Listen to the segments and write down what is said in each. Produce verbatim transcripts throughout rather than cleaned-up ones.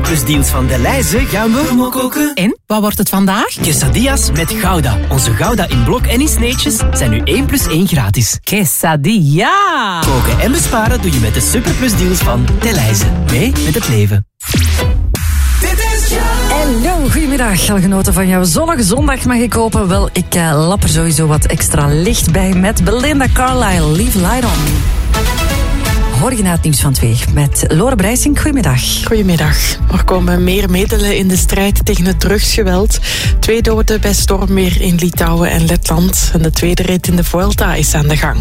Superplus deals van Delhaize gaan we mokoken. En, wat wordt het vandaag? Quesadillas met Gouda. Onze Gouda in blok en in sneetjes zijn nu één plus één gratis. Quesadilla! Koken en besparen doe je met de Superplus deals van Delhaize. Mee met het leven. Hallo, goedemiddag. Al genoten van jouw zonnige zondag mag ik hopen? Wel, ik uh, lap er sowieso wat extra licht bij met Belinda Carlisle. Leave light on. Hoor je na het nieuws van twee met Lore Brijsink. Goedemiddag. Goedemiddag. Er komen meer middelen in de strijd tegen het drugsgeweld. Twee doden bij stormweer in Litouwen en Letland. En de tweede rit in de Vuelta is aan de gang.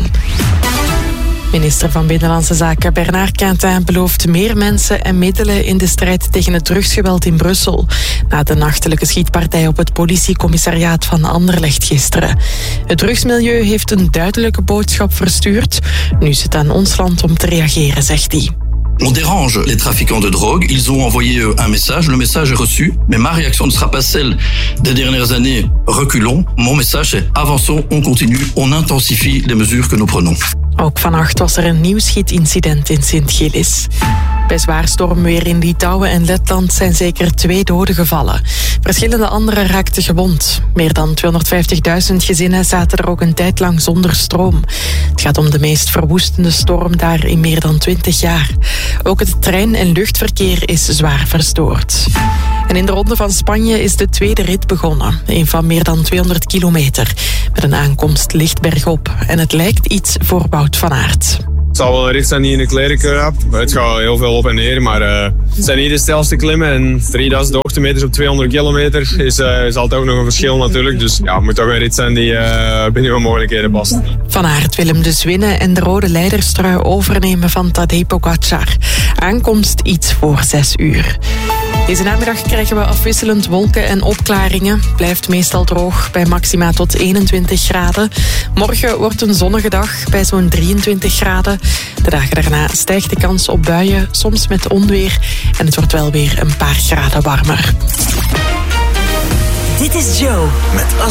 Minister van Binnenlandse Zaken Bernard Quintin belooft meer mensen en middelen in de strijd tegen het drugsgeweld in Brussel. Na de nachtelijke schietpartij op het politiecommissariaat van Anderlecht gisteren. Het drugsmilieu heeft een duidelijke boodschap verstuurd. Nu is het aan ons land om te reageren, zegt hij. On dérange les trafiquants de drogue. Ils ont envoyé un message. Le message est reçu. Mais ma réaction ne sera pas celle des dernières années. Reculons. Mon message est avançons, on continue, on intensifie les mesures que nous prenons. Ook vannacht was er een nieuw schietincident in Sint-Gillis. Bij zwaar stormweer in Litouwen en Letland zijn zeker twee doden gevallen. Verschillende anderen raakten gewond. Meer dan tweehonderdvijftigduizend gezinnen zaten er ook een tijd lang zonder stroom. Het gaat om de meest verwoestende storm daar in meer dan twintig jaar. Ook het trein- en luchtverkeer is zwaar verstoord. En in de Ronde van Spanje is de tweede rit begonnen. Een van meer dan tweehonderd kilometer. Met een aankomst licht bergop. En het lijkt iets voor Wout van Aert. Het zal wel een rit zijn die je in de klerenkeur hebt. Het gaat heel veel op en neer, maar uh, het zijn niet de stelste klimmen. En drieduizend hoogtemeters op tweehonderd kilometer is, uh, is altijd ook nog een verschil natuurlijk. Dus ja, het moet toch een rit zijn die uh, binnen mijn mogelijkheden past. Van Aert wil hem dus winnen en de rode leiderstrui overnemen van Tadej Pogacar. Aankomst iets voor zes uur. Deze namiddag krijgen we afwisselend wolken en opklaringen. Blijft meestal droog bij maxima tot eenentwintig graden. Morgen wordt een zonnige dag bij zo'n drieëntwintig graden. De dagen daarna stijgt de kans op buien, soms met onweer. En het wordt wel weer een paar graden warmer. Dit is Joe met As